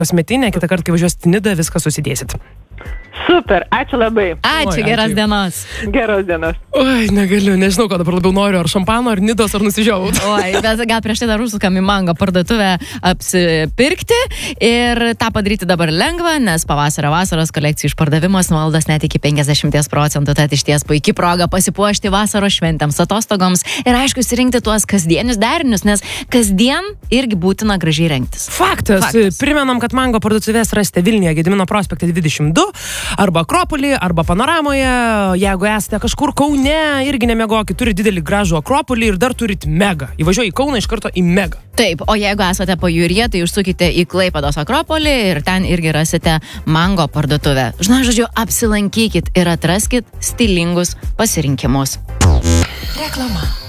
kasmetinė, kitą kartą, kai važiuosit į Nidą, viską susidėsit. Super, ačiū labai. Ačiū, geros dienos. Geros dienos. Oi, negaliu, nežinau, ko dabar labiau noriu, ar šampano, ar Nidos, ar nusižiaut. Oi, bet gal prieš tai dar užsukam į Mango parduotuvę apsipirkti ir tą padaryti dabar lengva, nes pavasario vasaros kolekcijų išpardavimas nuolaidos net iki 50%, tad iš ties puikia proga pasipuošti vasaros šventėms, atostogoms ir aišku, įsirinkti tuos kasdienius derinius, nes kasdien irgi būtina gražiai rengtis. Faktas. Primenam, kad Mango parduotuvės rasite Vilniuje Gedimino prospekte 22, arba Akropolį, arba Panoramoje. Jeigu esate kažkur Kaune, irgi nemiegokit, turi didelį gražų Akropolį ir dar turit Mega. Įvažiuoju į Kauną iš karto į Mega. Taip, o jeigu esate pajūryje, tai užsukite į Klaipėdos Akropolį ir ten irgi rasite Mango parduotuvę. Žodžiu, apsilankykit ir atraskit stilingus pasirinkimus. Reklama.